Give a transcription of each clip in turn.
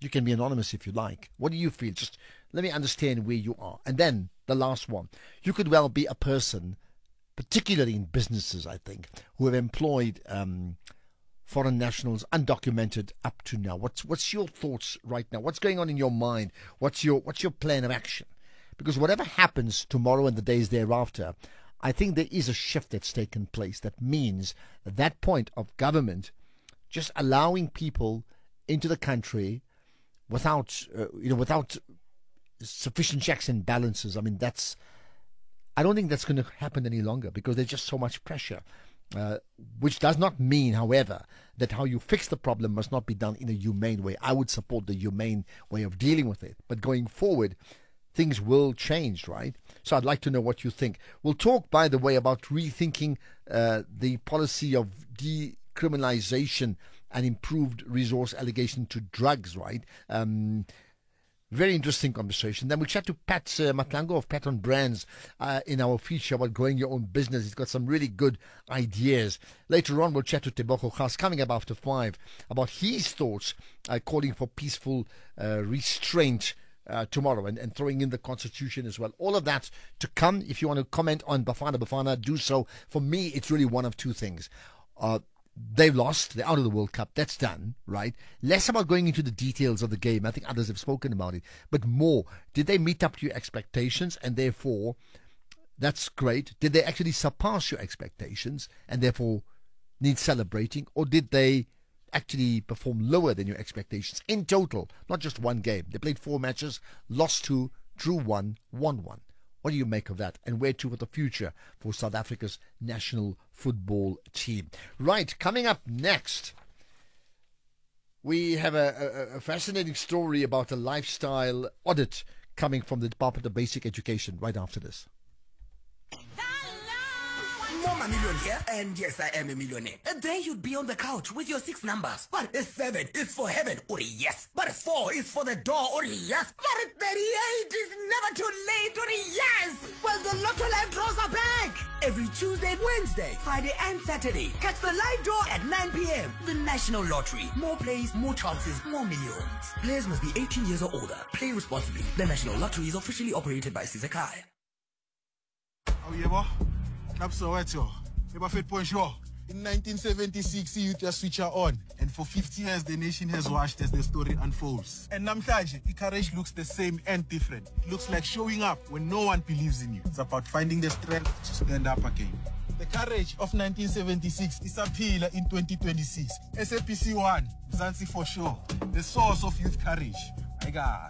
You can be anonymous if you like. What do you feel? Just let me understand where you are. And then the last one. You could well be a person, particularly in businesses, I think, who have employed foreign nationals undocumented up to now. What's your thoughts right now? What's going on in your mind? What's your plan of action? Because whatever happens tomorrow and the days thereafter, I think there is a shift that's taken place. That means at that point of government just allowing people into the country without sufficient checks and balances. I mean, I don't think that's going to happen any longer because there's just so much pressure. Which does not mean, however, that how you fix the problem must not be done in a humane way. I would support the humane way of dealing with it. But going forward, things will change, right? So I'd like to know what you think. We'll talk, by the way, about rethinking the policy of decriminalization and improved resource allocation to drugs, right? Very interesting conversation. Then we'll chat to Pat Matlango of Pat on Brands in our feature about growing your own business. He's got some really good ideas. Later on, we'll chat to Tebogo Khas, coming up after 5, about his thoughts calling for peaceful restraint tomorrow and throwing in the Constitution as well. All of that to come. If you want to comment on Bafana, do so. For me, it's really one of two things. They've lost. They're out of the World Cup. That's done, right? Less about going into the details of the game. I think others have spoken about it. But more, did they meet up to your expectations? And therefore, that's great. Did they actually surpass your expectations and therefore need celebrating? Or did they actually perform lower than your expectations in total? Not just one game. They played 4 matches, lost 2, drew 1, won 1. What do you make of that? And where to with the future for South Africa's national football team? Right, coming up next, we have a fascinating story about a lifestyle audit coming from the Department of Basic Education right after this. I'm a millionaire, and yes, I am a millionaire. And there you'd be on the couch with your 6 numbers. But 7 is for heaven, or yes. But 4 is for the door, or yes. But 38 is never too late, or yes. Well, the Lotto Live draws are back. Every Tuesday, Wednesday, Friday, and Saturday. Catch the live draw at 9 p.m. The National Lottery. More plays, more chances, more millions. Players must be 18 years or older. Play responsibly. The National Lottery is officially operated by Sizakai. Oh, yeah, boy. In 1976, you just switch her on. And for 50 years, the nation has watched as the story unfolds. And namhlanje, Icarage looks the same and different. It looks like showing up when no one believes in you. It's about finding the strength to stand up again. The courage of 1976 is a pillar in 2026. SAPC 1, Zanzi for sure. The source of youth courage. My God.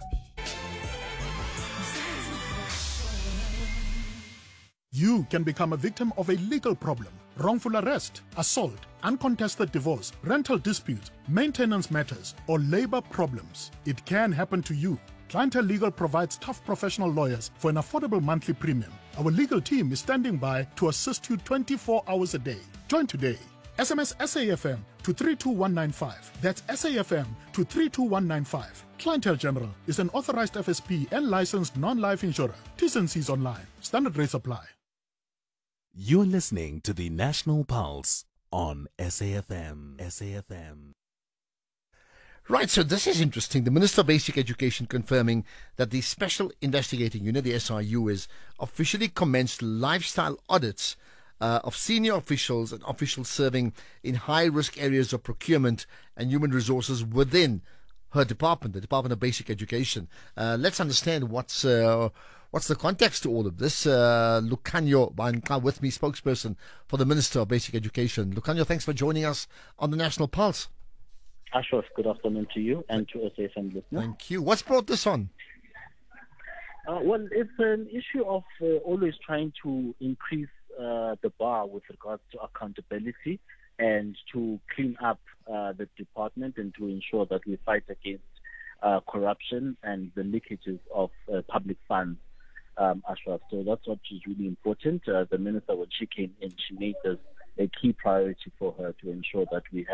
You can become a victim of a legal problem, wrongful arrest, assault, uncontested divorce, rental dispute, maintenance matters, or labor problems. It can happen to you. Clientele Legal provides tough professional lawyers for an affordable monthly premium. Our legal team is standing by to assist you 24 hours a day. Join today. SMS SAFM to 32195. That's SAFM to 32195. Clientele General is an authorized FSP and licensed non-life insurer. T's and C's online. Standard rates apply. You're listening to the National Pulse on SAFM. SAFM. Right, so this is interesting. The Minister of Basic Education confirming that the Special Investigating Unit, the SIU, has officially commenced lifestyle audits of senior officials and officials serving in high-risk areas of procurement and human resources within her department, the Department of Basic Education. Let's understand what's the context to all of this. Lucanyo Banka with me, spokesperson for the Minister of Basic Education. Lucanyo, thanks for joining us on the National Pulse. Ashraf, good afternoon to you and to SAFM listeners. Thank you. What's brought this on? Well, it's an issue of always trying to increase the bar with regards to accountability and to clean up the department and to ensure that we fight against corruption and the leakages of public funds, Ashraf. So that's what is really important. The minister, when she came in, she made this a key priority for her to ensure that we have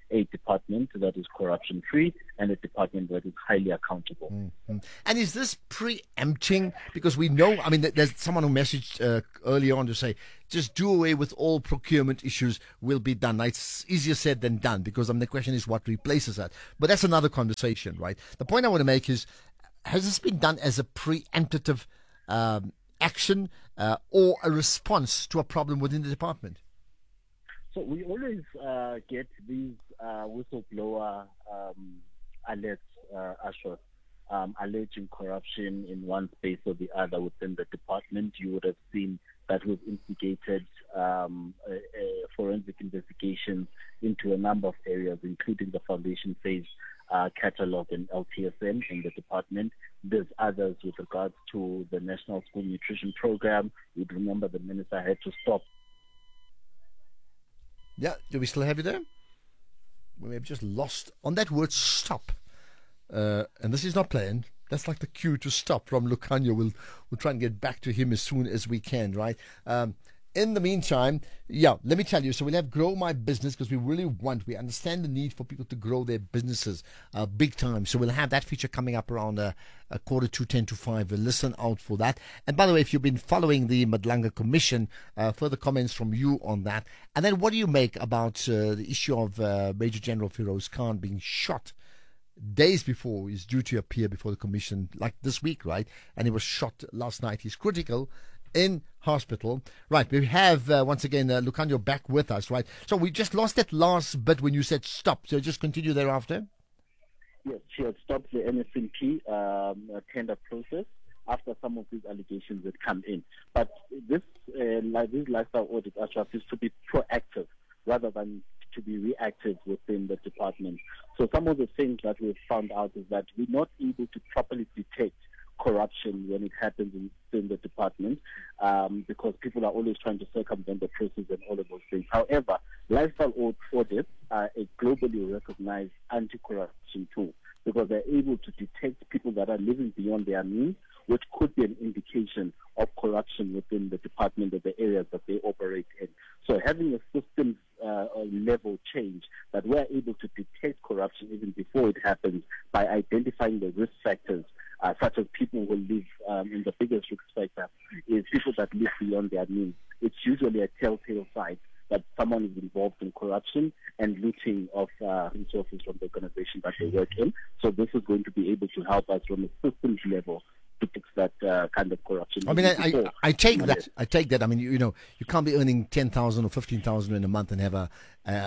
a department that is corruption-free and a department that is highly accountable. Mm-hmm. And is this preempting? Because we know, I mean, there's someone who messaged early on to say, just do away with all procurement issues, will be done. Now, it's easier said than done, because the question is what replaces that. But that's another conversation, right? The point I want to make is, has this been done as a preemptive action or a response to a problem within the department? So we always get these whistleblower alerts, Ashwa, alleging corruption in one space or the other within the department. You would have seen that we've instigated forensic investigations into a number of areas, including the foundation phase catalog and LTSM in the department. There's others with regards to the National School Nutrition Program. You'd remember the minister had to stop. Yeah, do we still have you there? We have just lost on that word stop. And this is not playing. That's like the cue to stop from Lukhanyo. We'll try and get back to him as soon as we can, right? In the meantime, yeah, let me tell you. So we'll have Grow My Business, because we understand the need for people to grow their businesses big time. So we'll have that feature coming up around a quarter to 10 to 5. Listen out for that. And by the way, if you've been following the Madlanga Commission, further comments from you on that. And then what do you make about the issue of Major General Firoz Khan being shot days before he's due to appear before the commission, like this week, right? And he was shot last night. He's critical in hospital. Right, we have, once again, Lukhanyo back with us, right? So we just lost that last bit when you said stop. So just continue thereafter. Yes, she had stopped the NSNP tender process after some of these allegations had come in. But this lifestyle audit actually is to be proactive rather than to be reactive within the department. So some of the things that we've found out is that we're not able to properly detect corruption when it happens in the department, because people are always trying to circumvent the process and all of those things. However, lifestyle audits are a globally recognized anti-corruption tool, because they're able to detect people that are living beyond their means, which could be an indication of corruption within the department or the areas that they operate in. So having a systems level change that we're able to detect corruption even before it happens by identifying the risk factors, such as people who live in the biggest risk factor is people that live beyond their means. It's usually a telltale sign that someone is involved in corruption and looting of resources from the organization that they work in. So this is going to be able to help us from a systems level to fix that kind of corruption. I mean, I take that. I take that. I mean, you can't be earning 10,000 or 15,000 in a month and have a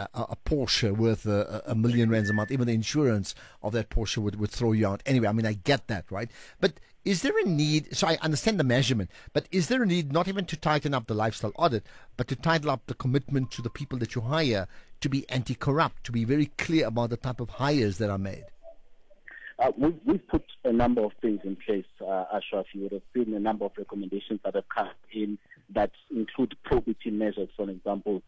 Porsche worth a million rands a month. Even the insurance of that Porsche would throw you out. Anyway, I mean, I get that, right? But is there a need? So I understand the measurement, but is there a need not even to tighten up the lifestyle audit, but to tighten up the commitment to the people that you hire to be anti-corrupt, to be very clear about the type of hires that are made? We've put a number of things in place, Ashraf. You would have seen a number of recommendations that have come in that include probity measures, for example,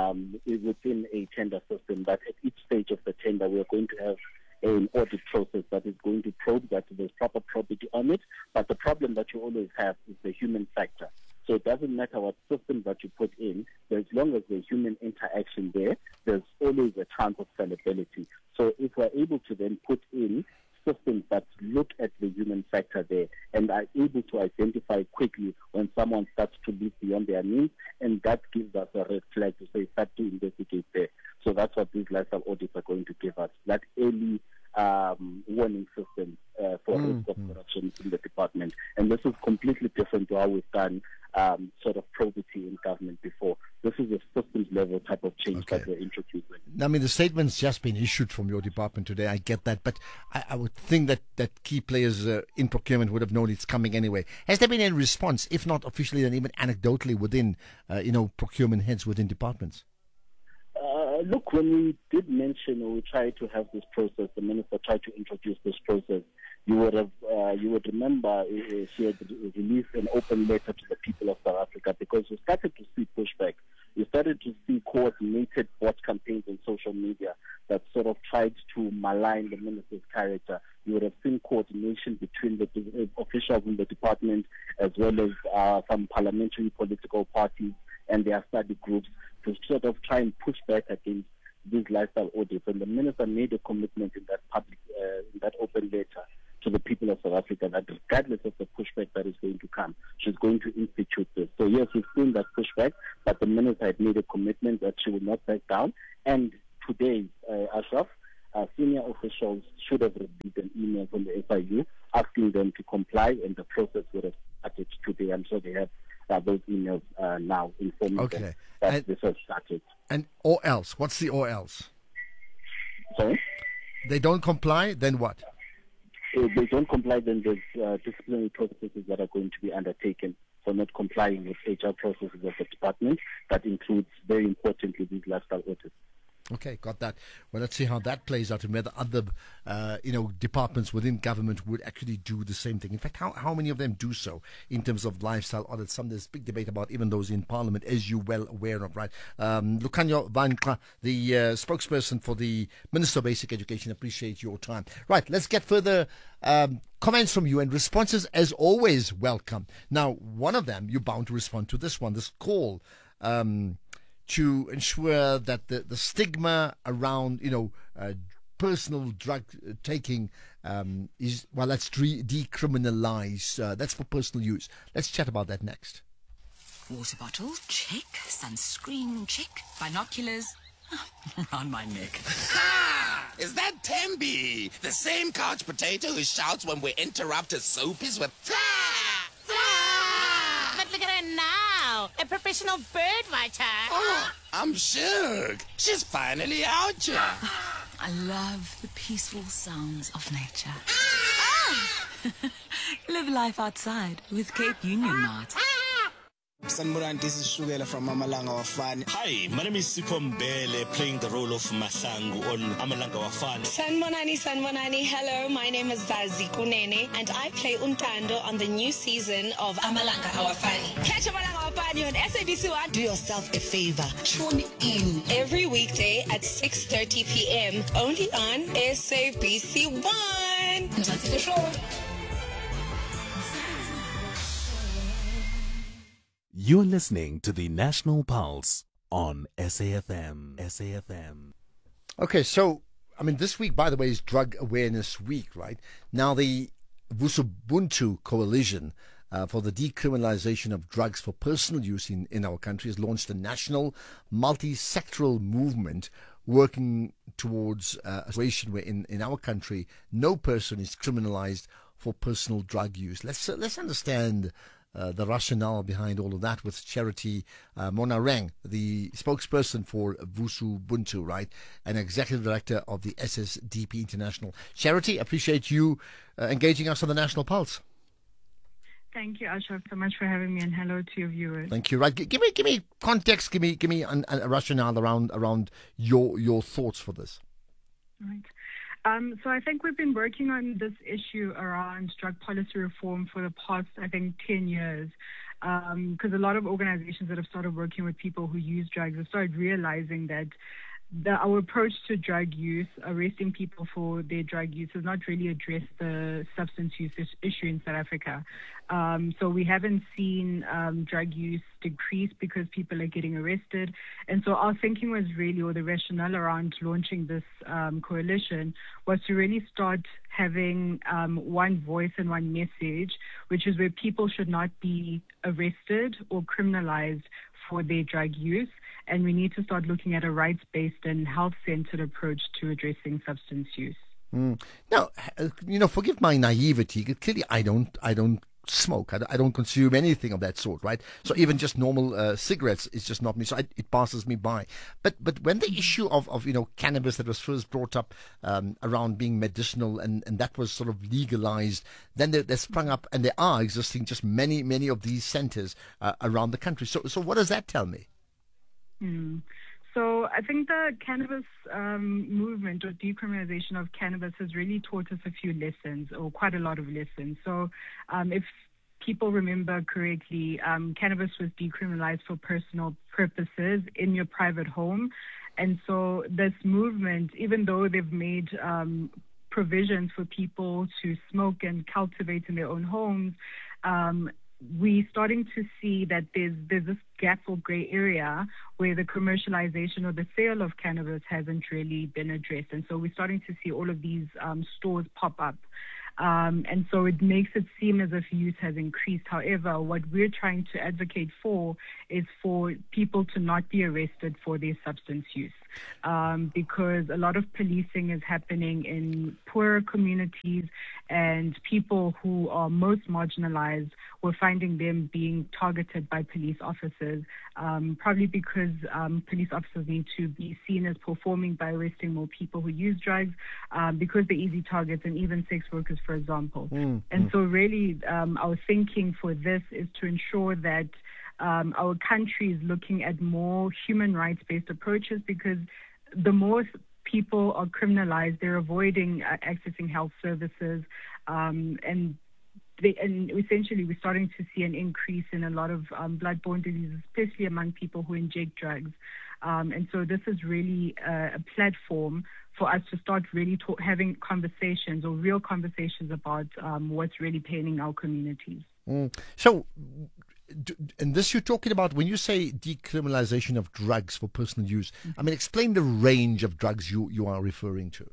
within a tender system, that at each stage of the tender we are going to have an audit process that is going to probe that there's proper probity on it. But the problem that you always have is the human factor. So it doesn't matter what system that you put in, as long as there's human interaction there, there's always a chance of fallibility. So if we're able to then put in systems that look at the human factor there and are able to identify quickly when someone starts to live beyond their means, and that gives us a red flag to say start to investigate there. So that's what these lifestyle audits are going to give us, that early warning system for risk of corruption in the department. And this is completely different to how we've done sort of probity in government before. This is a systems level type of change that we're introducing. I mean, the statement's just been issued from your department today. I get that, but I would think that key players in procurement would have known it's coming anyway. Has there been any response, if not officially, then even anecdotally within, procurement heads within departments? Look, when we did mention, or we tried to have this process, the minister tried to introduce this process, you would remember she had released an open letter to the people of South Africa, because we started to see pushback. We started to see coordinated bot campaigns on social media that sort of tried to malign the minister's character. You would have seen coordination between the officials in the department, as well as some parliamentary political parties and their study groups, to sort of try and push back against these lifestyle audits. And the minister made a commitment in that in that open letter to the people of South Africa that regardless of the pushback that is going to come, she's going to institute this. So yes, we've seen that pushback, but the minister had made a commitment that she will not back down. And today, Ashraf, senior officials should have received an email from the FIU asking them to comply, and the process would have started today. I'm sure they have those emails now informing them that this has started. And or else? What's the or else? Sorry? They don't comply, then what? If they don't comply, then there's disciplinary processes that are going to be undertaken for not complying with HR processes of the department. That includes, very importantly, these lifestyle audits. Okay, got that. Well, let's see how that plays out and whether other, departments within government would actually do the same thing. In fact, how many of them do so in terms of lifestyle audits? There's big debate about even those in Parliament, as you're well aware of, right? Lukhanyo Vanqa, the spokesperson for the Minister of Basic Education, appreciate your time. Right, let's get further comments from you, and responses, as always, welcome. Now, one of them, you're bound to respond to this one, this call to ensure that the stigma around, personal drug taking is, well, let's decriminalize. That's for personal use. Let's chat about that next. Water bottle, check. Sunscreen, check. Binoculars, around my neck. Is that Tembi? The same couch potato who shouts when we interrupt his soapies with But look at her now, a professional bird watcher. Oh, I'm shook. She's finally out here. I love the peaceful sounds of nature. Live life outside with Cape Union Mart. Sanmuran, this is Shugela from Amalanga Wafani. Hi, my name is Sipho Mbele, playing the role of Mahlangu on Amalanga Wafani. Sanmonani, hello, my name is Zazi Kunene, and I play Untando on the new season of Amalanga Wafani. Catch Amalanga Wafani on SABC1. Do yourself a favor, tune in every weekday at 6:30 p.m. only on SABC1. That's the show. You're listening to the National Pulse on SAFM. SAFM. Okay, so, this week, by the way, is Drug Awareness Week, right? Now, the Vusubuntu Coalition for the Decriminalization of Drugs for Personal Use in our country has launched a national multi-sectoral movement working towards a situation where in our country, no person is criminalized for personal drug use. Let's understand the rationale behind all of that with Charity Monareng, the spokesperson for Vusubuntu, right, and executive director of the SSDP International. Charity, appreciate you engaging us on the National Pulse. Thank you, Ashraf, so much for having me, and hello to your viewers. Thank you. Right, give me context. Give me a rationale around your thoughts for this. Right. So I think we've been working on this issue around drug policy reform for the past, 10 years, because a lot of organizations that have started working with people who use drugs have started realizing that our approach to drug use, arresting people for their drug use, has not really addressed the substance use issue in South Africa. So we haven't seen drug use decrease because people are getting arrested. And so our thinking was really, or the rationale around launching this coalition, was to really start having one voice and one message, which is where people should not be arrested or criminalized for their drug use. And we need to start looking at a rights-based and health-centered approach to addressing substance use. Now, forgive my naivety. Clearly, I don't smoke. I don't consume anything of that sort, right? So even just normal cigarettes is just not me. So it passes me by. But when the issue of cannabis that was first brought up around being medicinal and that was sort of legalized, then there sprung up, and there are existing just many of these centers around the country. So what does that tell me? So I think the cannabis movement or decriminalization of cannabis has really taught us a few lessons, or quite a lot of lessons. So if people remember correctly, cannabis was decriminalized for personal purposes in your private home. And so this movement, even though they've made provisions for people to smoke and cultivate in their own homes, we're starting to see that there's this gap or gray area where the commercialization or the sale of cannabis hasn't really been addressed. And so we're starting to see all of these stores pop up. And so it makes it seem as if use has increased. However, what we're trying to advocate for is for people to not be arrested for their substance use. Because a lot of policing is happening in poorer communities, and people who are most marginalized, we're finding them being targeted by police officers, probably because police officers need to be seen as performing by arresting more people who use drugs, because they're easy targets, and even sex workers, for example. And so really our thinking for this is to ensure that our country is looking at more human rights-based approaches, because the more people are criminalized, they're avoiding accessing health services, and essentially we're starting to see an increase in a lot of blood-borne diseases, especially among people who inject drugs. And so this is really a platform for us to start really having conversations, or real conversations, about what's really paining our communities. So, and this you're talking about when you say decriminalization of drugs for personal use. I mean, explain the range of drugs you are referring to.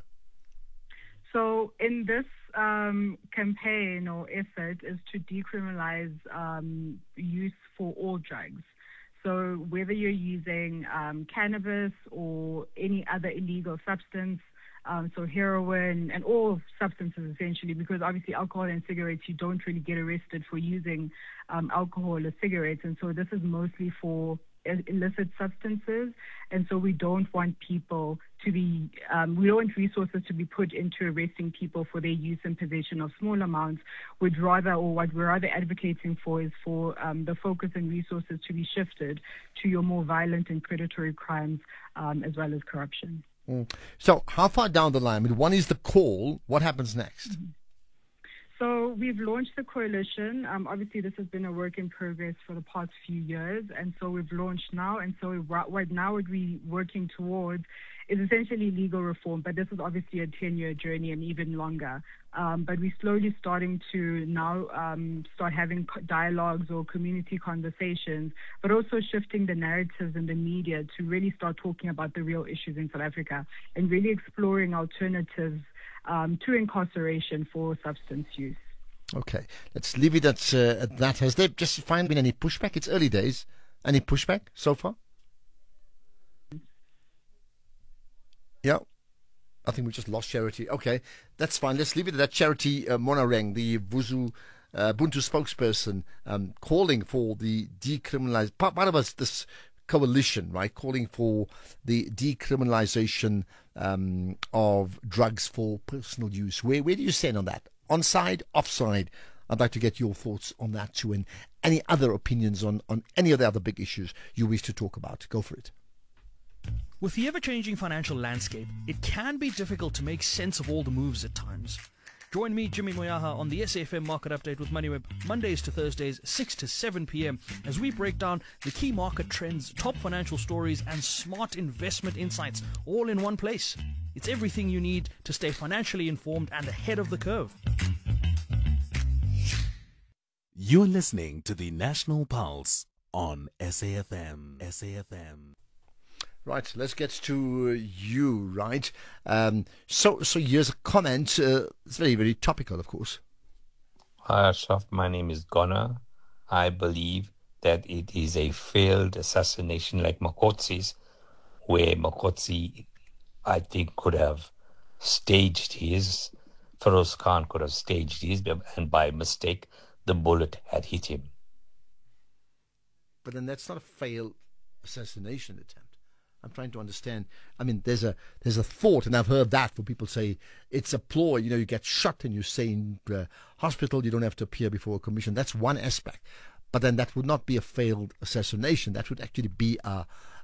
So in this campaign or effort is to decriminalize use for all drugs. So whether you're using cannabis or any other illegal substance, so heroin and all substances essentially, because obviously alcohol and cigarettes, you don't really get arrested for using alcohol or cigarettes. And so this is mostly for illicit substances. And so we don't want people to be, we don't want resources to be put into arresting people for their use and possession of small amounts. What we're rather advocating for is for the focus and resources to be shifted to your more violent and predatory crimes, as well as corruption. So how far down the line? I mean, one is the call. What happens next? So we've launched the coalition. Obviously, this has been a work in progress for the past few years. And so we've launched now. And so right now what we're working towards is essentially legal reform. But this is obviously a 10-year journey and even longer. But we're slowly starting to now start having dialogues or community conversations, but also shifting the narratives in the media to really start talking about the real issues in South Africa and really exploring alternatives to incarceration for substance use. Okay, let's leave it at that. Has there just finally been any pushback? It's early days. Any pushback so far? Yeah. I think we just lost Charity. Okay, that's fine. Let's leave it at that. Charity Monareng, the Ubuntu spokesperson, calling for the decriminalized, part of us, this coalition, right, calling for the decriminalization of drugs for personal use. Where do you stand on that? On-side, off-side? I'd like to get your thoughts on that too, and any other opinions on any of the other big issues you wish to talk about. Go for it. With the ever-changing financial landscape, it can be difficult to make sense of all the moves at times. Join me, Jimmy Moyaha, on the SAFM Market Update with MoneyWeb, Mondays to Thursdays, 6 to 7 p.m, as we break down the key market trends, top financial stories, and smart investment insights, all in one place. It's everything you need to stay financially informed and ahead of the curve. You're listening to the National Pulse on SAFM. SAFM. Right, let's get to you, right? So here's a comment. It's very, very topical, of course. Hi, Ashraf. My name is Gona. I believe that it is a failed assassination like Makotsi's, where Makotsi, I think, could have staged his. Feroz Khan could have staged his, and by mistake, the bullet had hit him. But then that's not a failed assassination attempt. I'm trying to understand. I mean, there's a thought, and I've heard that for people say it's a ploy. You know, you get shot and you say in hospital, you don't have to appear before a commission. That's one aspect. But then that would not be a failed assassination. That would actually be a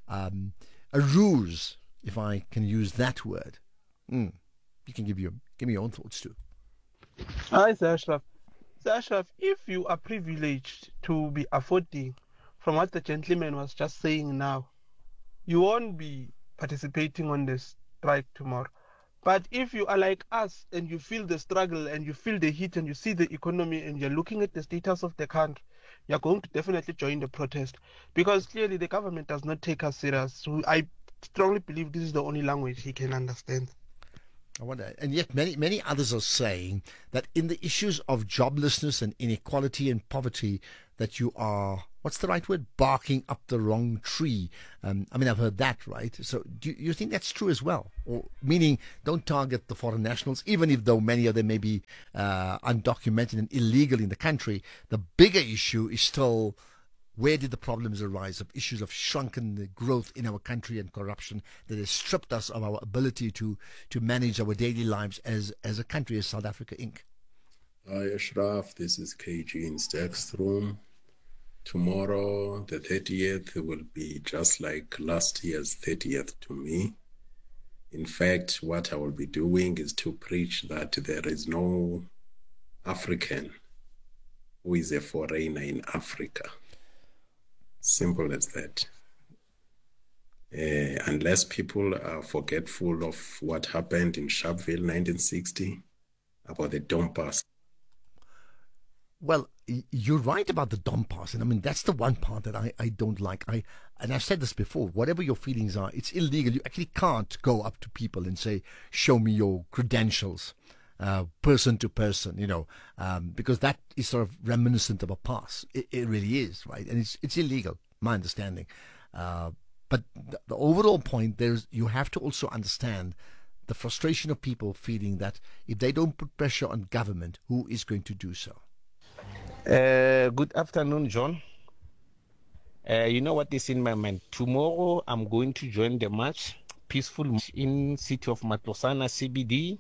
ruse, if I can use that word. You can give me your own thoughts too. Hi, Ashraf. Ashraf, if you are privileged to be affording from what the gentleman was just saying now, you won't be participating on this strike tomorrow. But if you are like us and you feel the struggle and you feel the heat and you see the economy and you're looking at the status of the country, you're going to definitely join the protest, because clearly the government does not take us serious. So I strongly believe this is the only language he can understand. I wonder, and yet many others are saying that in the issues of joblessness and inequality and poverty, that you are, what's the right word, barking up the wrong tree. I mean, I've heard that, right? So do you think that's true as well? Or meaning, don't target the foreign nationals, even if though many of them may be undocumented and illegal in the country. The bigger issue is still, where did the problems arise of issues of shrunken growth in our country and corruption that has stripped us of our ability to manage our daily lives as a country, as South Africa Inc.? Hi, Ashraf. This is KG in Stack's room. Tomorrow, the 30th, will be just like last year's 30th to me. In fact, what I will be doing is to preach that there is no African who is a foreigner in Africa. Simple as that. Unless people are forgetful of what happened in Sharpeville 1960 about the Dom Pass. Well, you're right about the Dom Pass, and I mean that's the one part that I don't like. And I've said this before. Whatever your feelings are, it's illegal. You actually can't go up to people and say, "Show me your credentials," person to person, because that is sort of reminiscent of a pass. It really is, right? And it's illegal, my understanding. But the overall point you have to also understand the frustration of people feeling that if they don't put pressure on government, who is going to do so? Good afternoon, John. You know what is in my mind? Tomorrow I'm going to join the march, peaceful march in city of Matlosana CBD.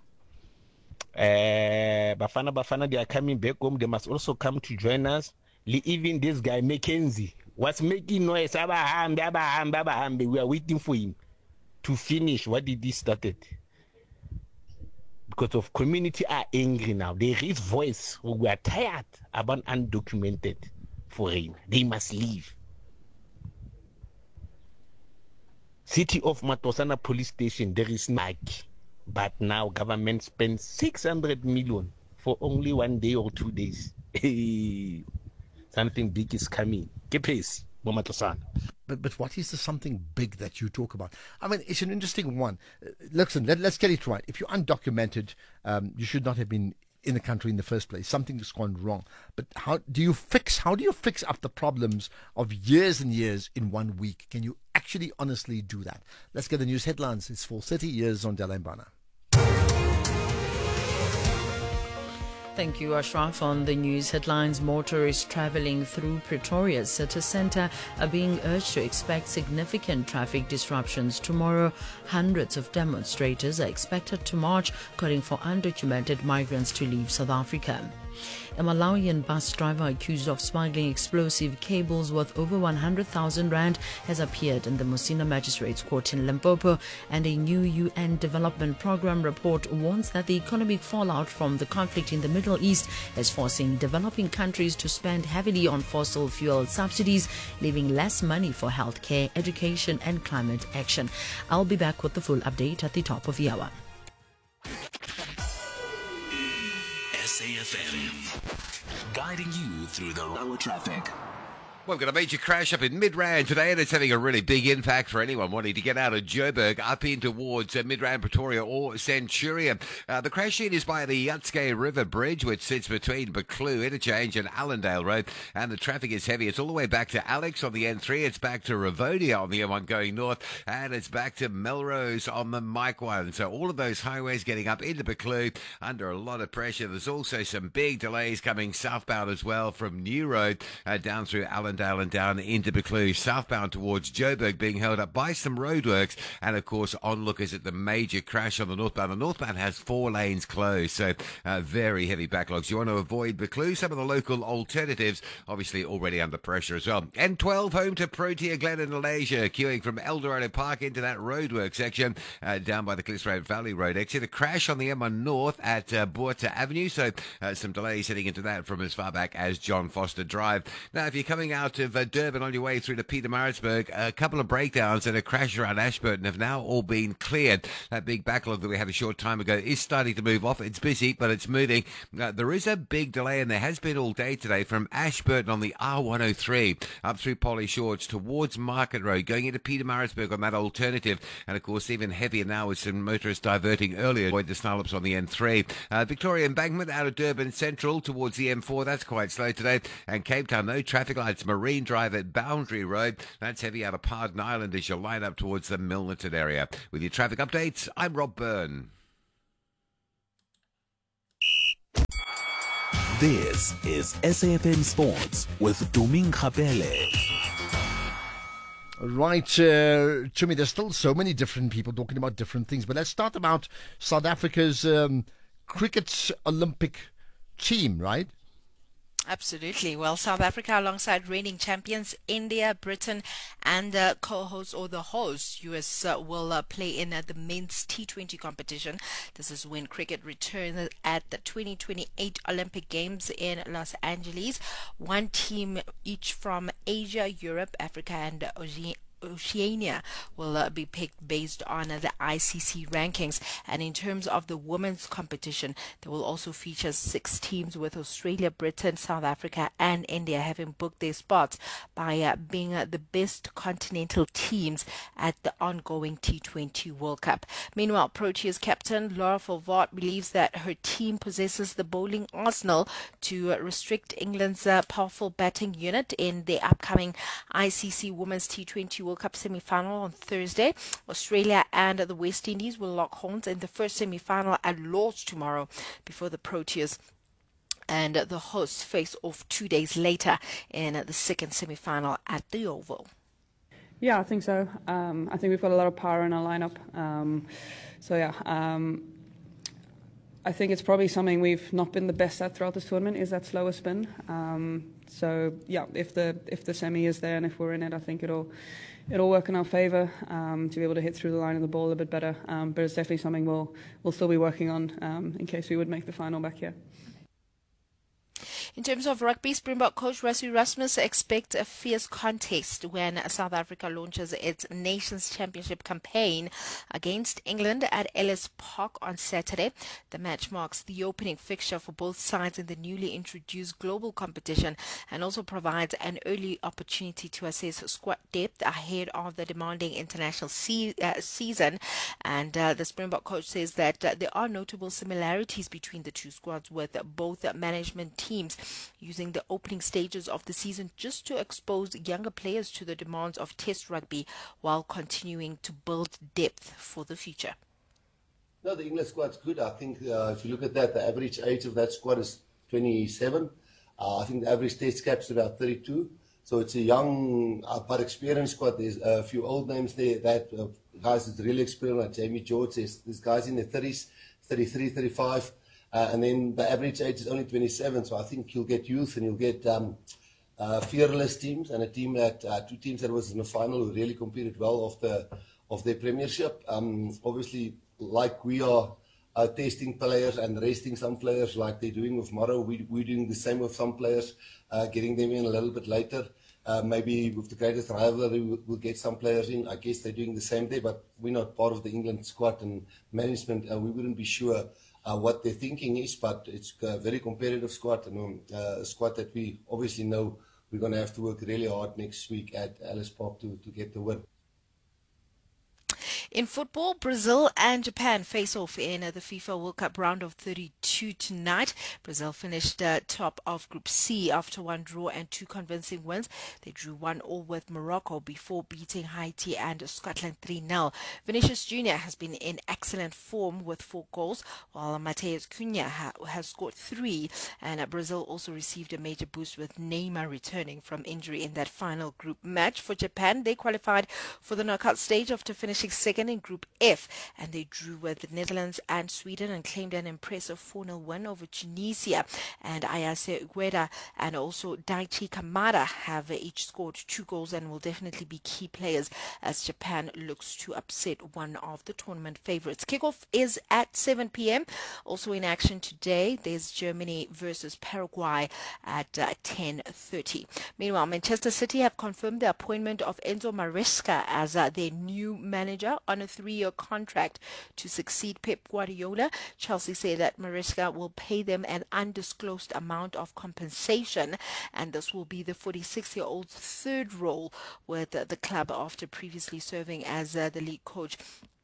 Bafana, they are coming back home. They must also come to join us. Even this guy, Mackenzie, was making noise. We are waiting for him to finish what he started. Because of community are angry now. They raise voice. We are tired about undocumented foreign. They must leave. City of Matosana police station, there is MAG. But now government spends 600 million for only 1 day or 2 days. Something big is coming. Get pace, Matosana. But what is the something big that you talk about? I mean, it's an interesting one. Listen, let's get it right. If you're undocumented, you should not have been in the country in the first place. Something has gone wrong. But how do you fix up the problems of years and years in 1 week? Can you actually honestly do that? Let's get the news headlines. It's 4:30 years on Dalaimbana. Thank you, Ashraf. On the news headlines, motorists travelling through Pretoria's city centre are being urged to expect significant traffic disruptions tomorrow. Hundreds of demonstrators are expected to march, calling for undocumented migrants to leave South Africa. A Malawian bus driver accused of smuggling explosive cables worth over 100,000 rand has appeared in the Musina Magistrates Court in Limpopo, and a new UN Development Programme report warns that the economic fallout from the conflict in the Middle East is forcing developing countries to spend heavily on fossil fuel subsidies, leaving less money for healthcare, education and climate action. I'll be back with the full update at the top of the hour. SAFM, guiding you through the lower traffic. Well, we've got a major crash up in Midrand today, and it's having a really big impact for anyone wanting to get out of Joburg up in towards Midrand, Pretoria or Centurion. The crash scene is by the Yatske River Bridge, which sits between Buccleuch Interchange and Allendale Road, and the traffic is heavy. It's all the way back to Alex on the N3, it's back to Ravonia on the M1 going north, and it's back to Melrose on the Mike 1. So all of those highways getting up into Buccleuch under a lot of pressure. There's also some big delays coming southbound as well from New Road down through Allendale and down into Buccleuch, southbound towards Joburg, being held up by some roadworks, and of course onlookers at the major crash on the northbound. The northbound has 4 lanes closed, so very heavy backlogs. You want to avoid Buccleuch. Some of the local alternatives obviously already under pressure as well. N12 home to Protea Glen in Malaysia, queuing from Eldorado Park into that roadwork section down by the Klipsrand Valley Road exit. A crash on the M1 North at Buerta Avenue, so some delays heading into that from as far back as John Foster Drive. Now if you're coming out out of Durban on your way through to Pietermaritzburg. A couple of breakdowns and a crash around Ashburton have now all been cleared. That big backlog that we had a short time ago is starting to move off. It's busy, but it's moving. There is a big delay, and there has been all day today from Ashburton on the R103 up through Polly Shorts towards Market Road, going into Pietermaritzburg on that alternative. And, of course, even heavier now with some motorists diverting earlier. Avoid the snarlops on the N3. Victoria Embankment out of Durban Central towards the M4. That's quite slow today. And Cape Town, no traffic lights. Marine Drive at Boundary Road. That's heavy out of Pardon Island as you line up towards the Milnerton area. With your traffic updates, I'm Rob Byrne. This is SAFM Sports with Doming Kapele. Right, Jimmy, there's still so many different people talking about different things, but let's start about South Africa's cricket Olympic team, right? Absolutely. Well, South Africa, alongside reigning champions India, Britain, and co-host or the host US will play in the men's T20 competition. This is when cricket returns at the 2028 Olympic Games in Los Angeles. One team each from Asia, Europe, Africa, and Oceania will be picked based on the ICC rankings. And in terms of the women's competition, they will also feature 6 teams, with Australia, Britain, South Africa and India having booked their spots by being the best continental teams at the ongoing T20 World Cup. Meanwhile, Proteas captain Laura Fulvord believes that her team possesses the bowling arsenal to restrict England's powerful batting unit in the upcoming ICC Women's T20 World Cup semi-final on Thursday. Australia and the West Indies will lock horns in the first semi-final at Lord's tomorrow, before the Proteas and the hosts face off 2 days later in the second semi-final at the Oval. Yeah, I think so. I think we've got a lot of power in our lineup. I think it's probably something we've not been the best at throughout this tournament, is that slower spin. If the semi is there and if we're in it, I think it'll work in our favour to be able to hit through the line of the ball a bit better. But it's definitely something we'll still be working on in case we would make the final back here. In terms of rugby, Springbok coach Rassie Erasmus expects a fierce contest when South Africa launches its Nations Championship campaign against England at Ellis Park on Saturday. The match marks the opening fixture for both sides in the newly introduced global competition, and also provides an early opportunity to assess squad depth ahead of the demanding international season. And the Springbok coach says that there are notable similarities between the two squads, with both management teams using the opening stages of the season just to expose younger players to the demands of Test rugby, while continuing to build depth for the future. No, the English squad's good. I think if you look at that, the average age of that squad is 27. I think the average Test cap's about 32. So it's a young but experienced squad. There's a few old names there. That guys that's really experienced, like Jamie George. There's guys in their 30s, 33, 35. And then the average age is only 27, so I think you'll get youth and you'll get fearless teams, and a team that 2 teams that was in the final who really competed well of their premiership. Obviously, like we are testing players and resting some players, like they're doing with Morrow, we're doing the same with some players, getting them in a little bit later. Maybe with the greatest rivalry, we'll get some players in. I guess they're doing the same day, but we're not part of the England squad and management, and we wouldn't be sure what their thinking is, but it's a very competitive squad, and a squad that we obviously know we're going to have to work really hard next week at Ellis Park to get the win. In football, Brazil and Japan face off in the FIFA World Cup round of 32 tonight. Brazil finished top of Group C after 1 draw and 2 convincing wins. They drew 1-1 with Morocco before beating Haiti and Scotland 3-0. Vinicius Jr. has been in excellent form with 4 goals, while Mateus Cunha has scored 3. And Brazil also received a major boost with Neymar returning from injury in that final group match. For Japan, they qualified for the knockout stage after finishing second second in Group F, and they drew with the Netherlands and Sweden and claimed an impressive 4-0 win over Tunisia. And Ayase Ugueda and also Daichi Kamada have each scored 2 goals and will definitely be key players as Japan looks to upset one of the tournament favorites. Kickoff is at 7 p.m. Also in action today, there's Germany versus Paraguay at 10:30. Meanwhile, Manchester City have confirmed the appointment of Enzo Maresca as their new manager on a 3-year contract to succeed Pep Guardiola. Chelsea say that Maresca will pay them an undisclosed amount of compensation, and this will be the 46-year-old's third role with the club after previously serving as the lead coach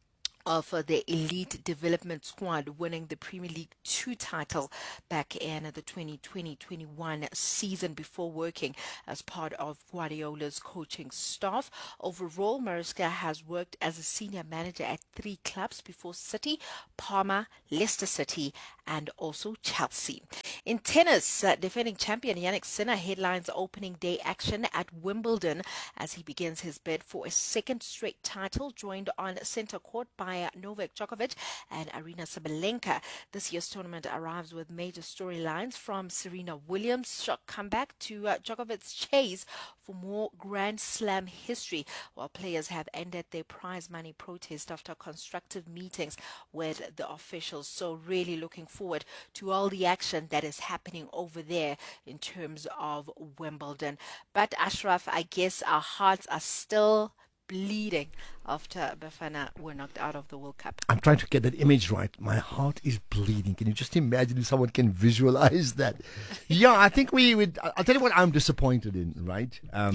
of the elite development squad, winning the Premier League 2 title back in the 2020-21 season before working as part of Guardiola's coaching staff. Overall, Maresca has worked as a senior manager at 3 clubs before City, Parma, Leicester City, and also Chelsea. In tennis, defending champion Jannik Sinner headlines opening day action at Wimbledon as he begins his bid for a second straight title, joined on centre court by Novak Djokovic and Arina Sabalenka. This year's tournament arrives with major storylines, from Serena Williams' shock comeback to Djokovic's chase for more Grand Slam history, while players have ended their prize money protest after constructive meetings with the officials. So really looking forward to all the action that is happening over there in terms of Wimbledon. But Ashraf, I guess our hearts are still bleeding after Bafana were knocked out of the World Cup. I'm trying to get that image right. My heart is bleeding. Can you just imagine if someone can visualize that? Yeah, I think we would. I'll tell you what I'm disappointed in, right?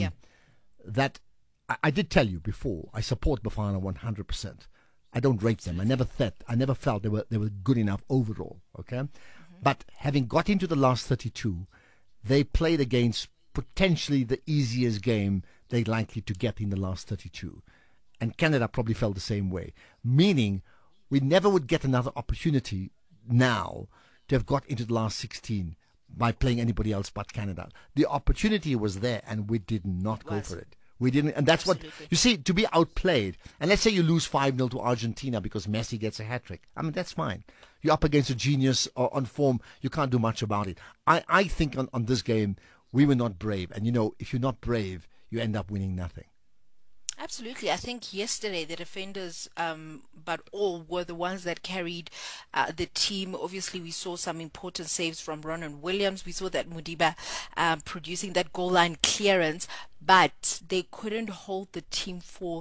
That I did tell you before, I support Bafana 100%. I don't rate them. I never felt they were good enough overall, okay? But having got into the last 32, they played against potentially the easiest game they're likely to get in the last 32. And Canada probably felt the same way, meaning we never would get another opportunity now to have got into the last 16 by playing anybody else but Canada. The opportunity was there, and we did not go for it. We didn't, and that's what you see. To be outplayed, and let's say you lose 5-0 to Argentina because Messi gets a hat trick. I mean, that's fine. You're up against a genius on form. You can't do much about it. I think on this game we were not brave, and if you're not brave, you end up winning nothing. Absolutely. I think yesterday the defenders, but all were the ones that carried the team. Obviously, we saw some important saves from Ronan Williams. We saw that Mudiba producing that goal line clearance, but they couldn't hold the team for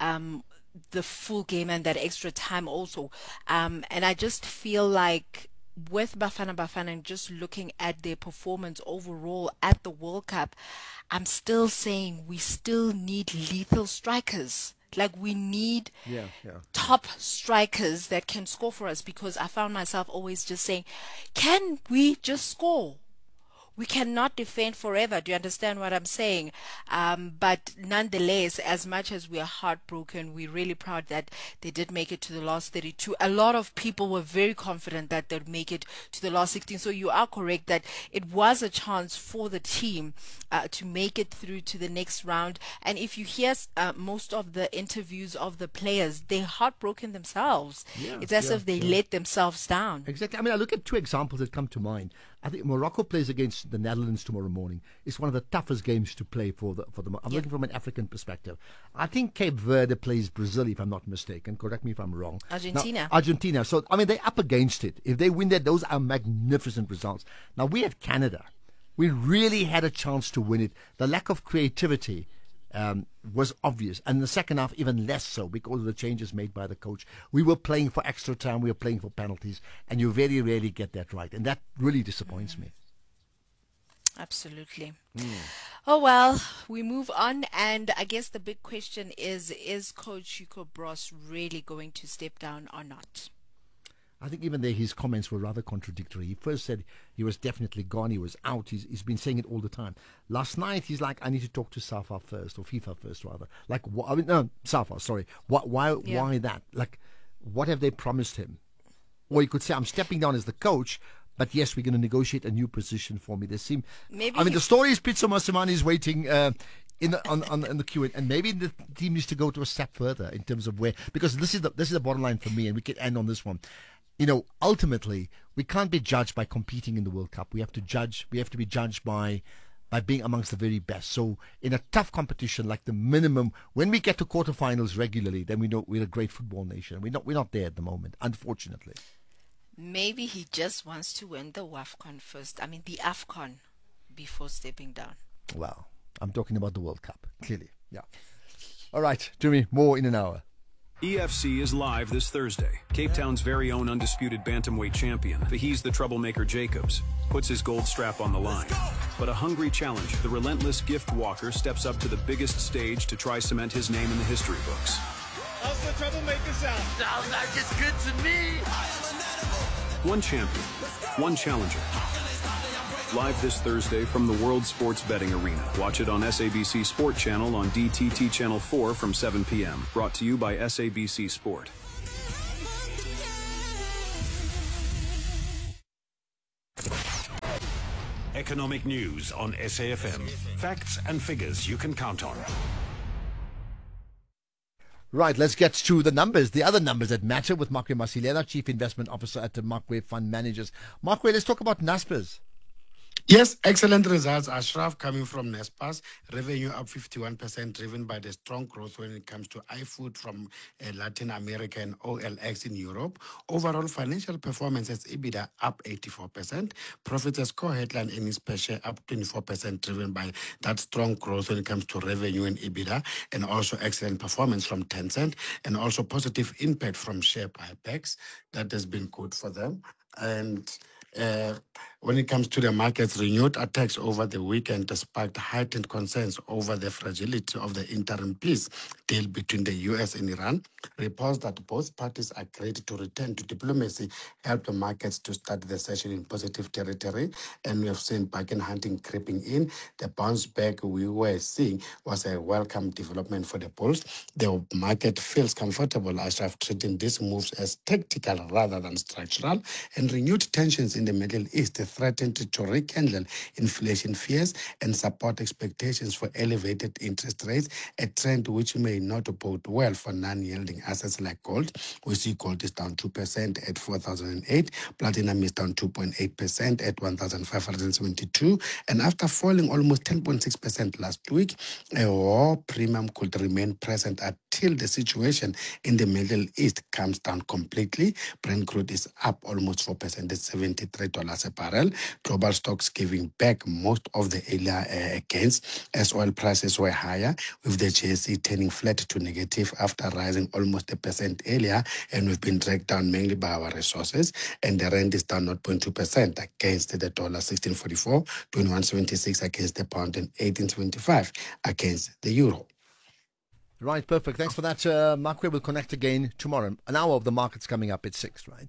the full game and that extra time also. And I just feel like with Bafana and just looking at their performance overall at the World Cup, I'm still saying we still need lethal strikers. Like, we need top strikers that can score for us, because I found myself always just saying, can we just score? We cannot defend forever. Do you understand what I'm saying? But nonetheless, as much as we are heartbroken, we're really proud that they did make it to the last 32. A lot of people were very confident that they'd make it to the last 16. So you are correct that it was a chance for the team to make it through to the next round. And if you hear most of the interviews of the players, they're heartbroken themselves. It's as if they let themselves down. Exactly. I mean, I look at 2 examples that come to mind. I think Morocco plays against the Netherlands tomorrow morning. It's one of the toughest games to play for them. I'm looking from an African perspective. I think Cape Verde plays Brazil, if I'm not mistaken. Correct me if I'm wrong. Argentina. So, I mean, they're up against it. If they win that, those are magnificent results. Now, we had Canada. We really had a chance to win it. The lack of creativity was obvious, and in the second half even less so, because of the changes made by the coach. We were playing for extra time, we were playing for penalties, and you very rarely get that right, and that really disappoints me. Absolutely. Oh well, we move on, and I guess the big question is Coach Hugo Broos really going to step down or not? I think even there his comments were rather contradictory. He first said he was definitely gone, he was out. He's been saying it all the time. Last night he's like, I need to talk to SAFA first, or FIFA first rather. Like, SAFA, sorry. Why that? Like, what have they promised him? Or he could say, I'm stepping down as the coach, but yes, we're going to negotiate a new position for me. The story is Pitso Mosimane is waiting in the queue, and maybe the team needs to go to a step further in terms of where, because this is the bottom line for me, and we can end on this one. Ultimately, we can't be judged by competing in the World Cup. We have to be judged by being amongst the very best. So in a tough competition, like the minimum, when we get to quarterfinals regularly, then we know we're a great football nation. We're not there at the moment, unfortunately. Maybe he just wants to win the WAFCON first. I mean, the AFCON before stepping down. Well, I'm talking about the World Cup, clearly. Yeah. All right, Jimmy, more in an hour. EFC is live this Thursday. Cape Town's very own undisputed bantamweight champion, He's the Troublemaker Jacobs, puts his gold strap on the line. But a hungry challenger, the relentless Gift Walker, steps up to the biggest stage to try cement his name in the history books. How's the Troublemaker sound? Sounds like it's good to me. One champion, one challenger. Live this Thursday from the World Sports Betting Arena. Watch it on SABC Sport Channel on DTT Channel 4 from 7 p.m. Brought to you by SABC Sport. Economic news on SAFM. Facts and figures you can count on. Right, let's get to the numbers, the other numbers that matter, with Makwe Masilela, Chief Investment Officer at the Makwe Fund Managers. Makwe, let's talk about Naspers. Yes, excellent results. Ashraf, coming from Naspers, revenue up 51%, driven by the strong growth when it comes to iFood from Latin America and OLX in Europe. Overall financial performance as EBITDA up 84%. Profits as core headline earnings per share up 24%, driven by that strong growth when it comes to revenue and EBITDA, and also excellent performance from Tencent, and also positive impact from share buybacks. That has been good for them. And when it comes to the markets, renewed attacks over the weekend sparked heightened concerns over the fragility of the interim peace deal between the U.S. and Iran. Reports that both parties agreed to return to diplomacy helped the markets to start the session in positive territory, and we have seen bargain hunting creeping in. The bounce back we were seeing was a welcome development for the bulls. The market feels comfortable, Ashraf, treating these moves as tactical rather than structural, and renewed tensions in the Middle East threatened to rekindle inflation fears and support expectations for elevated interest rates, a trend which may not bode well for non-yielding assets like gold. We see gold is down 2% at 4,008, platinum is down 2.8% at 1,572, and after falling almost 10.6% last week, a war premium could remain present until the situation in the Middle East comes down completely. Brent crude is up almost 4% at $73 a barrel. Global stocks giving back most of the earlier gains as oil prices were higher, with the JSE turning flat to negative after rising almost 1% earlier, and we've been dragged down mainly by our resources. And the rand is down 0.2% against the dollar, 16.44, 21.76 against the pound, and 18.25 against the euro. Right, perfect. Thanks for that, Makwe. We'll connect again tomorrow. An hour of the markets coming up at 6, right?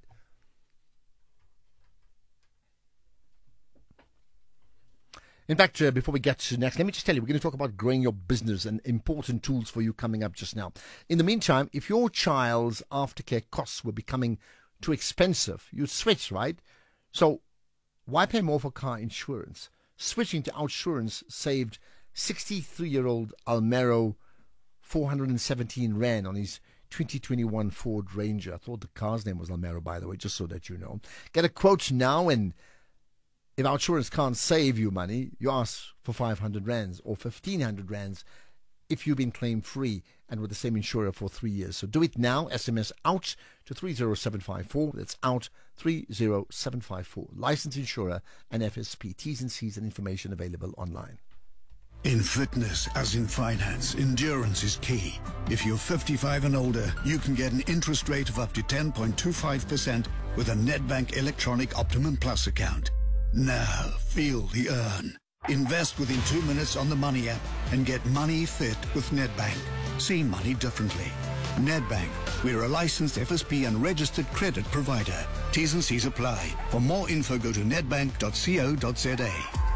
In fact, before we get to next, let me just tell you, we're going to talk about growing your business and important tools for you coming up just now. In the meantime, if your child's aftercare costs were becoming too expensive, you'd switch, right? So why pay more for car insurance? Switching to Outsurance saved 63-year-old Almero 417 Rand on his 2021 Ford Ranger. I thought the car's name was Almero, by the way, just so that you know. Get a quote now, and if Outsurance can't save you money, you ask for 500 Rands or 1,500 Rands if you've been claim free and with the same insurer for 3 years. So do it now. SMS out to 30754. That's out 30754. Licensed insurer and FSP. T's and C's and information available online. In fitness, as in finance, endurance is key. If you're 55 and older, you can get an interest rate of up to 10.25% with a Nedbank Electronic Optimum Plus account. Now, feel the earn. Invest within 2 minutes on the Money app and get money fit with Nedbank. See money differently. Nedbank, we're a licensed FSP and registered credit provider. T's and C's apply. For more info, go to nedbank.co.za.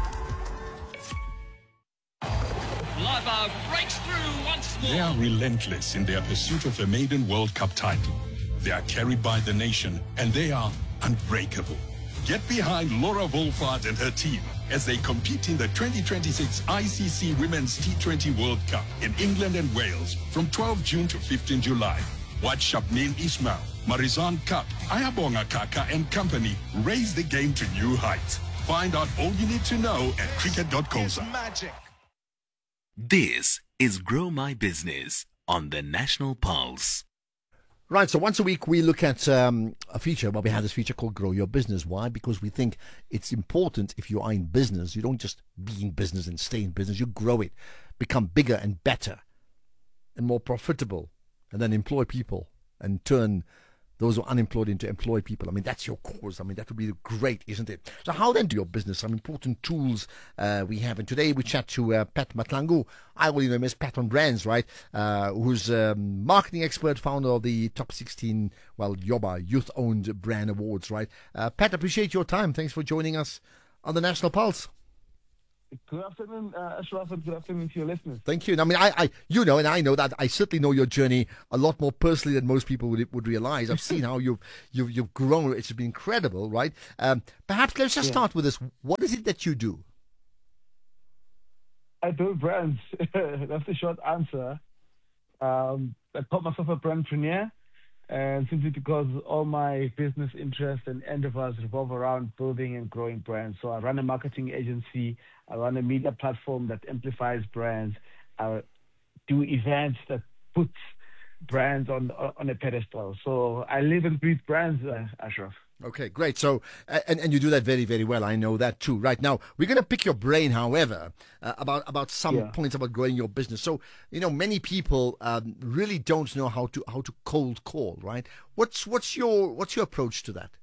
Lava breaks through once more. They are relentless in their pursuit of a maiden World Cup title. They are carried by the nation, and they are unbreakable. Get behind Laura Wolfart and her team as they compete in the 2026 ICC Women's T20 World Cup in England and Wales from 12 June to 15 July. Watch Shabneel Ismail, Marizan Cup, Ayabonga Kaka and company raise the game to new heights. Find out all you need to know at cricket.cosa. Magic. This is Grow My Business on the National Pulse. Right, so once a week we look at a feature. Well, we have this feature called Grow Your Business. Why? Because we think it's important if you are in business, you don't just be in business and stay in business. You grow it, become bigger and better and more profitable, and then employ people and turn those who are unemployed into employed people. I mean, that's your cause. I mean, that would be great, isn't it? So how then do your business? Some important tools we have. And today we chat to Pat Matlangu. I will know him as Pat on Brands, right? Who's a marketing expert, founder of the Top 16, Yoba, Youth-Owned Brand Awards, right? Pat, appreciate your time. Thanks for joining us on the National Pulse. Good afternoon, Ashraf, and good afternoon to your listeners. Thank you. I mean, I and I know that I certainly know your journey a lot more personally than most people would realize. I've seen how you've grown. It's been incredible, right? Perhaps let's just start with this. What is it that you do? I build brands. That's the short answer. I call myself a brandpreneur, and simply because all my business interests and endeavors revolve around building and growing brands. So I run a marketing agency. I run a media platform that amplifies brands. I do events that put brands on a pedestal. So I live and breathe brands, Ashraf. Okay, great. So, and you do that very, very well. I know that too. Right now, we're going to pick your brain, however, about some points about growing your business. So, many people really don't know how to cold call, right? What's your approach to that?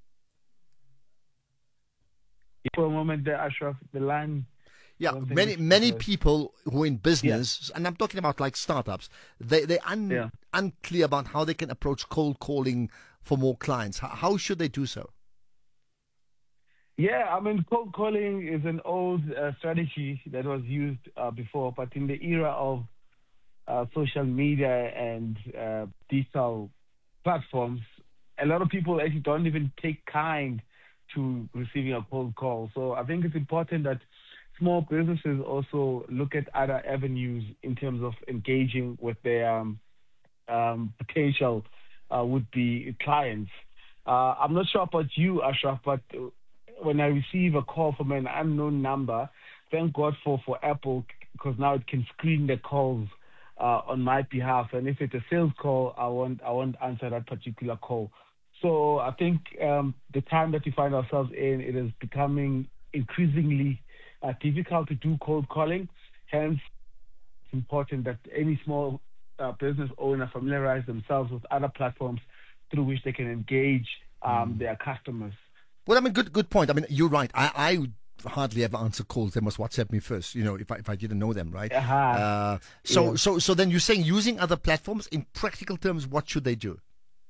For a moment there, Ashraf, the line. Yeah, many people who are in business, and I'm talking about like startups, they're unclear about how they can approach cold calling for more clients. How should they do so? Yeah, I mean, cold calling is an old strategy that was used before, but in the era of social media and digital platforms, a lot of people actually don't even take kind to receiving a cold call. So I think it's important that small businesses also look at other avenues in terms of engaging with their potential would-be clients. I'm not sure about you, Ashraf, but when I receive a call from an unknown number, thank God for Apple, because now it can screen the calls on my behalf. And if it's a sales call, I won't answer that particular call. So I think the time that we find ourselves in, it is becoming increasingly difficult to do cold calling. Hence, it's important that any small business owner familiarize themselves with other platforms through which they can engage their customers. Well, I mean, good point. I mean, you're right. I would hardly ever answer calls. They must WhatsApp me first, if I didn't know them, right? So then you're saying using other platforms, in practical terms, what should they do?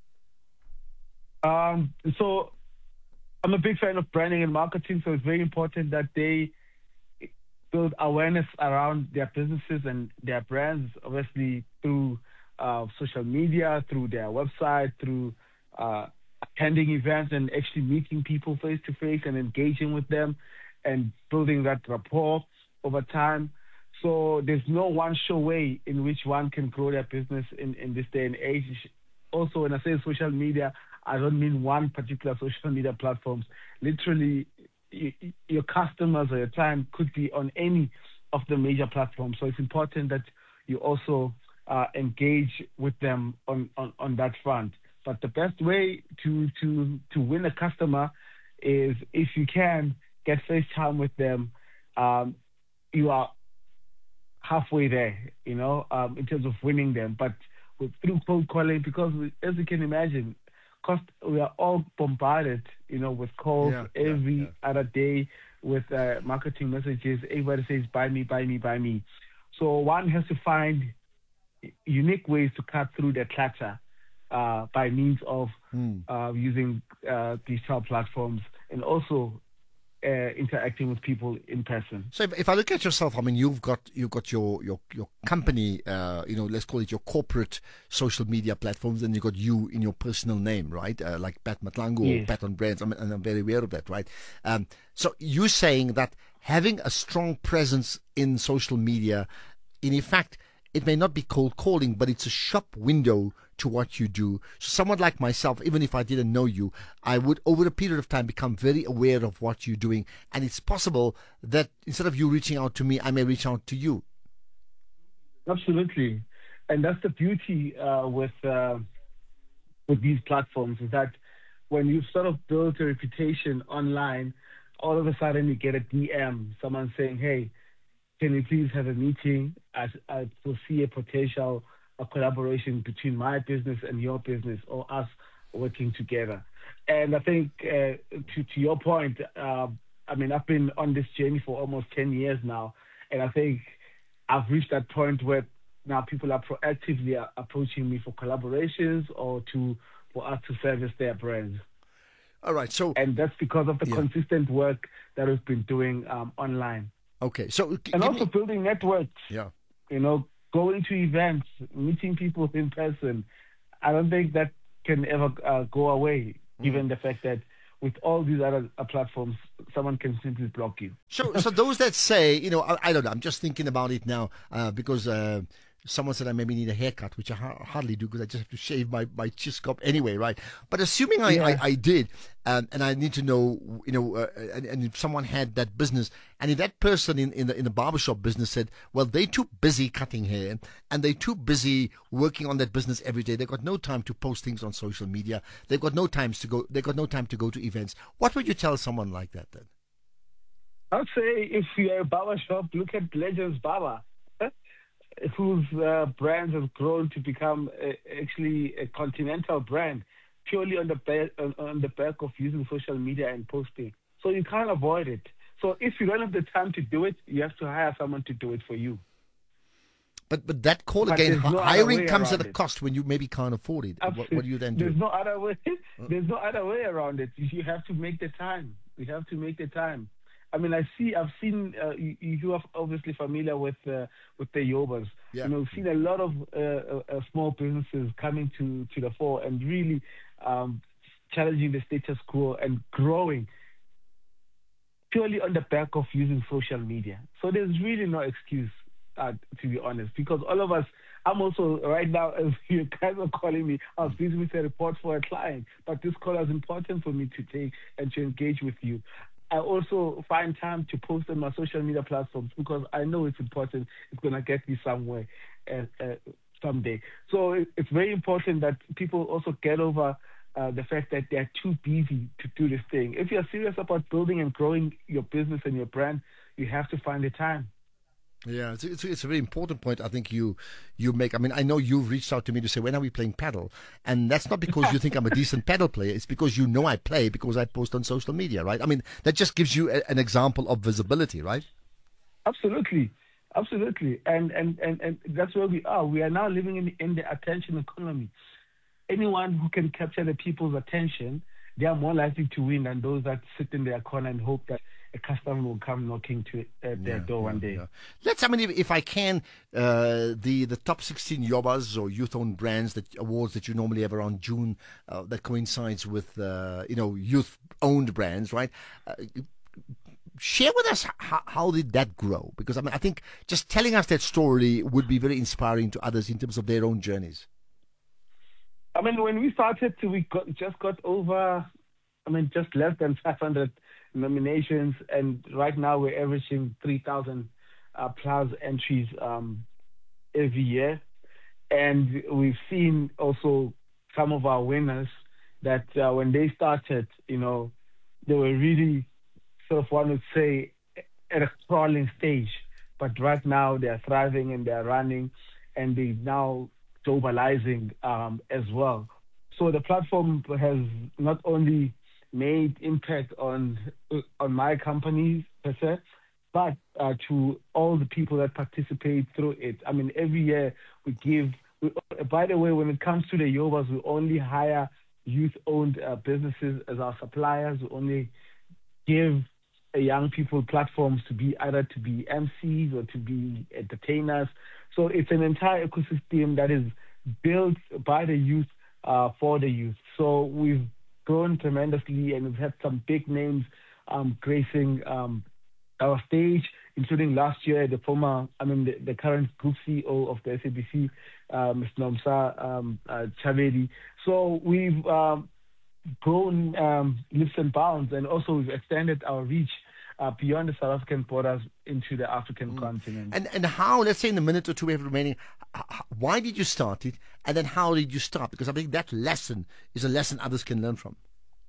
So I'm a big fan of branding and marketing, so it's very important that they build awareness around their businesses and their brands, obviously through social media, through their website, through attending events and actually meeting people face-to-face and engaging with them and building that rapport over time. So there's no one sure way in which one can grow their business in this day and age. Also, when I say social media, I don't mean one particular social media platforms. Literally, your customers or your client could be on any of the major platforms. So it's important that you also engage with them on that front. But the best way to win a customer is, if you can get face time with them, you are halfway there, in terms of winning them. But through cold calling, because as you can imagine, we are all bombarded, with calls every other day with marketing messages. Everybody says, buy me, buy me, buy me. So one has to find unique ways to cut through the clutter by means of using digital platforms, and also interacting with people in person. So if I look at yourself, I mean, you've got your company, let's call it your corporate social media platforms, and you've got you in your personal name, right? Like Pat Matlangu or Yes. Pat on Brands, and I'm very aware of that, right? So you're saying that having a strong presence in social media, in effect, it may not be cold calling, but it's a shop window to what you do. So someone like myself, even if I didn't know you, I would, over a period of time, become very aware of what you're doing. And it's possible that instead of you reaching out to me, I may reach out to you. Absolutely, and that's the beauty with these platforms, is that when you've sort of built a reputation online, all of a sudden you get a DM, someone saying, "Hey, can we please have a meeting? I foresee a potential collaboration between my business and your business, or us working together." And I think to your point, I mean, I've been on this journey for almost 10 years now, and I think I've reached that point where now people are proactively approaching me for collaborations or for us to service their brands. All right, and that's because of the consistent work that we've been doing online. Okay, so and also building networks. Yeah, going to events, meeting people in person. I don't think that can ever go away, given the fact that with all these other platforms, someone can simply block you. So those that say, I don't know, I'm just thinking about it now because someone said I maybe need a haircut, which I hardly do because I just have to shave my chiscop anyway, right? But assuming I did, and I need to know, and if someone had that business, and if that person in the barbershop business said, well, they're too busy cutting hair, and they're too busy working on that business every day. They've got no time to post things on social media. They've got no time to go. They've got no time to go to events. What would you tell someone like that then? I'd say if you're a barbershop, look at Legends Barber, whose brand has grown to become actually a continental brand, purely on the back of using social media and posting. So you can't avoid it. So if you don't have the time to do it, you have to hire someone to do it for you. But that call again, hiring comes at a cost when you maybe can't afford it. What do you then do? There's no other way. There's no other way around it. You have to make the time. You have to make the time. I mean, I've seen. You are obviously familiar with the Yobas. Yeah. We've seen a lot of small businesses coming to the fore and really challenging the status quo and growing purely on the back of using social media. So there's really no excuse, to be honest, because all of us. I'm also right now, as you guys are calling me, I was busy with a report for a client, but this call is important for me to take and to engage with you. I also find time to post on my social media platforms because I know it's important. It's going to get me somewhere someday. So it's very important that people also get over the fact that they're too busy to do this thing. If you're serious about building and growing your business and your brand, you have to find the time. Yeah, it's a very important point I think you make. I mean, I know you've reached out to me to say, when are we playing paddle? And that's not because you think I'm a decent paddle player. It's because you know I play because I post on social media, right? I mean, that just gives you an example of visibility, right? Absolutely. And that's where we are. We are now living in the attention economy. Anyone who can capture the people's attention, they are more likely to win than those that sit in their corner and hope that a customer will come knocking to their door one day. Yeah. If I can, the top 16 Yobas or youth-owned brands awards that you normally have around June, that coincides with youth-owned brands, right? Share with us how did that grow? Because I think just telling us that story would be very inspiring to others in terms of their own journeys. I mean, when we started, we just got over, just less than 500 nominations, and right now we're averaging 3,000 plus entries every year. And we've seen also some of our winners that when they started, they were really sort of, one would say, at a crawling stage. But right now they're thriving and they're running, and they're now globalizing as well. So the platform has not only made impact on my company per se, but to all the people that participate through it. I mean, every year we give. By the way, when it comes to the Yobas, we only hire youth-owned businesses as our suppliers. We only give young people platforms to be either to be MCs or to be entertainers. So it's an entire ecosystem that is built by the youth for the youth. So we've grown tremendously, and we've had some big names gracing our stage, including last year the current group CEO of the SABC, Mr. Nomsa Chavedi. So we've grown leaps and bounds, and also we've extended our reach beyond the South African borders into the African continent. And how, let's say in the minute or two we have remaining, why did you start it, and then how did you start? Because I think that lesson is a lesson others can learn from.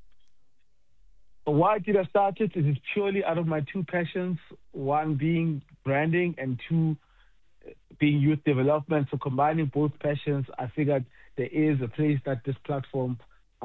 Why did I start it? It is purely out of my two passions, one being branding and two being youth development. So combining both passions, I figured there is a place that this platform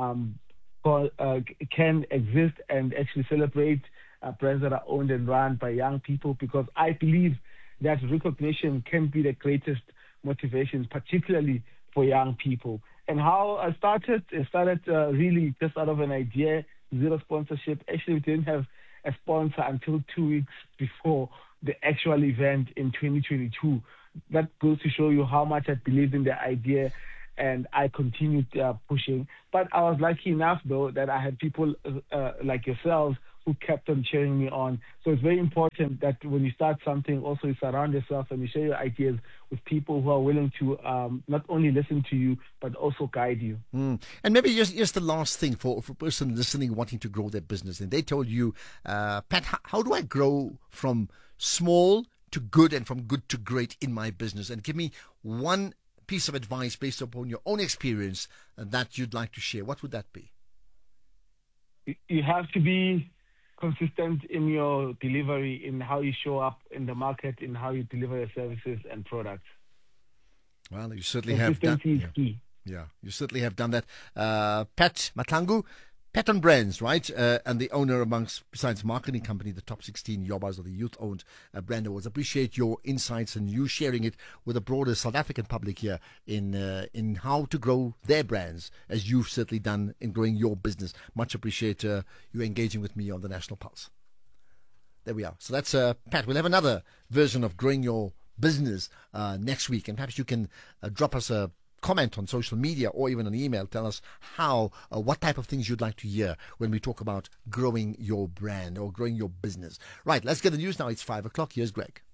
can exist and actually celebrate brands that are owned and run by young people, because I believe that recognition can be the greatest motivation, particularly for young people. And how I started, really just out of an idea, zero sponsorship. Actually, we didn't have a sponsor until 2 weeks before the actual event in 2022. That goes to show you how much I believed in the idea, and I continued pushing. But I was lucky enough, though, that I had people like yourselves who kept on cheering me on. So it's very important that when you start something, also you surround yourself and you share your ideas with people who are willing to not only listen to you, but also guide you. And maybe just the last thing for a person listening wanting to grow their business. And they told you, Pat, how do I grow from small to good and from good to great in my business? And give me one piece of advice based upon your own experience that you'd like to share. What would that be? You have to be consistent in your delivery, in how you show up in the market, in how you deliver your services and products. Well, you certainly have done. Consistency is key. Yeah, you certainly have done that. Pat Mahlangu, Pat on Brands, right? And the owner besides marketing company, the top 16 Yobas of the Youth-Owned Brand Awards. Appreciate your insights and you sharing it with the broader South African public here in how to grow their brands, as you've certainly done in growing your business. Much appreciate you engaging with me on the National Pulse. There we are. So that's Pat. We'll have another version of growing your business next week, and perhaps you can drop us a comment on social media or even an email. Tell us what type of things you'd like to hear when we talk about growing your brand or growing your business. Right, let's get the news now. It's 5 o'clock. Here's Greg.